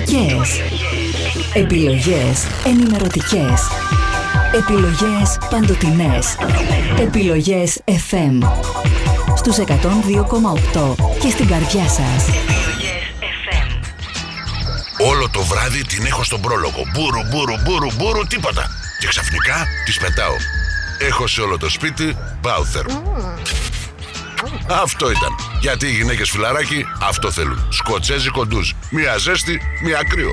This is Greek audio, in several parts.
Επιλογές. Επιλογές ενημερωτικές. Επιλογές παντοτινές. Επιλογές FM. Στους 102,8 και στην καρδιά σας. Επιλογές FM. Όλο το βράδυ την έχω στον πρόλογο. Μπούρου, τίποτα. Και ξαφνικά τις πετάω. Έχω σε όλο το σπίτι Bautherm. Αυτό ήταν. Γιατί οι γυναίκες φιλαράκι αυτό θέλουν. Σκοτσέζικο ντουζ. Μία ζέστη, μία κρύο.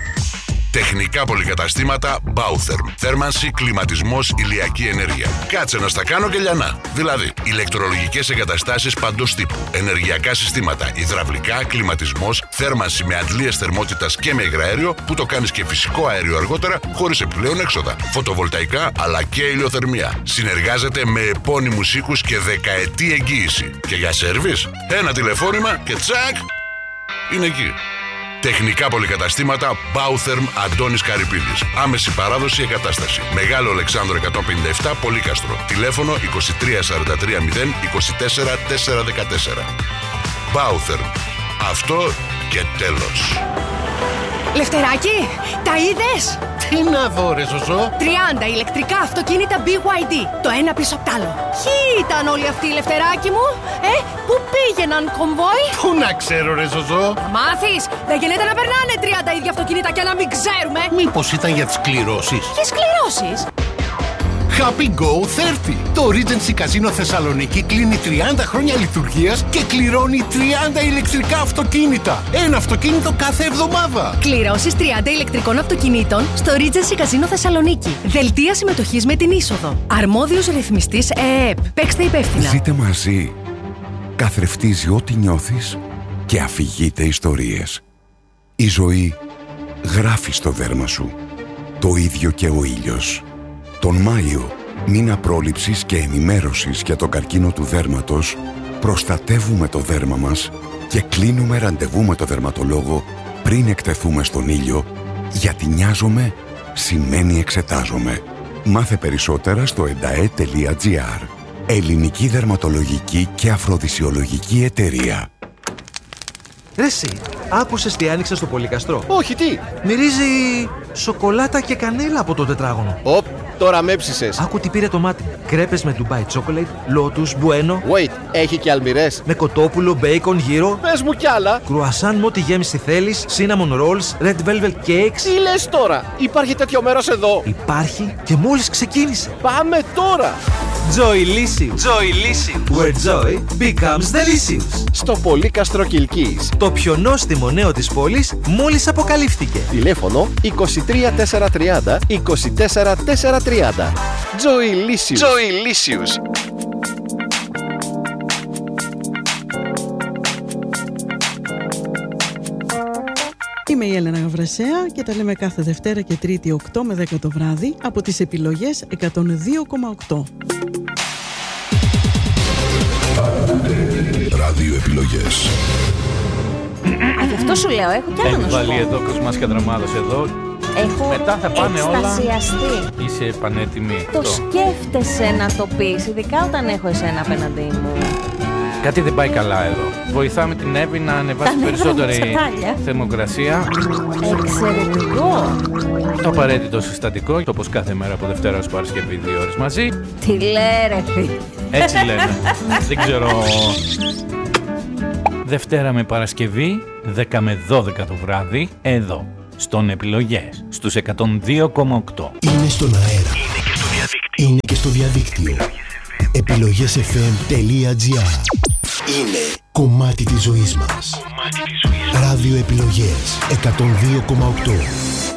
Τεχνικά πολυκαταστήματα Bautherm. Θέρμανση, κλιματισμός, ηλιακή ενέργεια. Κάτσε να στα κάνω και λιανά. Δηλαδή, ηλεκτρολογικές εγκαταστάσεις παντός τύπου. Ενεργειακά συστήματα, υδραυλικά, κλιματισμός, θέρμανση με αντλίες θερμότητας και με υγραέριο που το κάνεις και φυσικό αέριο αργότερα χωρίς επιπλέον έξοδα. Φωτοβολταϊκά αλλά και ηλιοθερμία. Συνεργάζεται με επώνυμους οίκους και δεκαετή εγγύηση. Και για σέρβις, ένα τηλεφώνημα και τσακ, είναι εκεί. Τεχνικά πολυκαταστήματα Bautherm Αντώνης Καρυπίδης. Άμεση παράδοση εγκατάσταση. Μεγάλο Αλεξάνδρο 157 Πολύκαστρο. Τηλέφωνο 2343 0 24 414. Bautherm. Αυτό και τέλος. Λευτεράκη, τα είδες? Τι να δω ρε Ζωζό? 30 ηλεκτρικά αυτοκίνητα BYD. Το ένα πίσω απ' τ' άλλο. Ποιοι ήταν όλοι αυτοί, Λευτεράκη μου? Πού πήγαιναν, κομβόι? Πού να ξέρω ρε Ζωζό? Θα μάθεις. Δεν γίνεται να περνάνε 30 ίδια αυτοκίνητα και να μην ξέρουμε. Μήπως ήταν για τις κληρώσεις? Ποιες κληρώσεις? Happy Go 30. Το Regency Casino Θεσσαλονίκη κλείνει 30 χρόνια λειτουργίας και κληρώνει 30 ηλεκτρικά αυτοκίνητα. Ένα αυτοκίνητο κάθε εβδομάδα. Κληρώσεις 30 ηλεκτρικών αυτοκινήτων στο Regency Casino Θεσσαλονίκη. Δελτία συμμετοχής με την είσοδο. Αρμόδιος ρυθμιστής ΕΕΠ. Παίξτε υπεύθυνα. Ζείτε μαζί. Καθρεφτίζει ό,τι νιώθεις και αφηγείται ιστορίες. Η ζωή γράφει στο δέρμα σου. Το ίδιο και ο ήλιος. Τον Μάιο, μήνα πρόληψης και ενημέρωσης για τον καρκίνο του δέρματος, προστατεύουμε το δέρμα μας και κλείνουμε ραντεβού με το δερματολόγο πριν εκτεθούμε στον ήλιο, γιατί νοιάζομαι σημαίνει εξετάζομαι. Μάθε περισσότερα στο endae.gr. Ελληνική δερματολογική και αφροδισιολογική εταιρεία. Ρε εσύ, άκουσες τι άνοιξα στο Πολύκαστρο? Όχι, τι? Μυρίζει σοκολάτα και κανέλα από το τετράγωνο. Οπ, τώρα με έψησες. Άκου τι πήρε το μάτι. Κρέπες με Dubai Chocolate, Lotus, Bueno. Wait, έχει και αλμυρές? Με κοτόπουλο, μπέικον γύρω. Πες μου κι άλλα. Κρουασάν με ό,τι γέμιση θέλεις. Cinnamon rolls, red velvet cakes. Τι λες τώρα? Υπάρχει τέτοιο μέρος εδώ? Υπάρχει και μόλις ξεκίνησε. Πάμε τώρα. Joylicious. Where joy becomes delicious. Στο Πολύκαστρο Κιλκής. Το πιο νόστιμο νέο της πόλης μόλις αποκαλύφθηκε. Τηλέφωνο 23 430 24 430. Joylicious. Είμαι η Έλενα Γαβρασέα και τα λέμε κάθε Δευτέρα και Τρίτη 8 με 10 το βράδυ από τις επιλογές 102,8. Ράδιο επιλογές. Γι' αυτό σου λέω, έχω κι άλλο να σου πω. Έχει βάλει εδώ Κοσμάς Καντραμάδος εδώ. Έχω μετά θα πάνε εκστασιαστεί. Όλα. Είσαι πανέτοιμη. Το σκέφτεσαι να το πεις, ειδικά όταν έχω εσένα απέναντί μου. Κάτι δεν πάει καλά εδώ. Βοηθάμε την Εύη να ανεβάσει περισσότερη θερμοκρασία. Εξαιρετικό. Το απαραίτητο συστατικό, όπως κάθε μέρα από Δευτέρα ως Παρασκευή 2 ώρες μαζί. Τι λέει ρε. Έτσι λένε. Δεν ξέρω. Δευτέρα με Παρασκευή, 10 με 12 το βράδυ, εδώ, στον Επιλογές, στους 102,8. Είναι στον αέρα. Είναι και στο διαδίκτυο. Επιλογές.fm.gr. Είναι κομμάτι της ζωής μας. Ράδιο Επιλογές 102,8.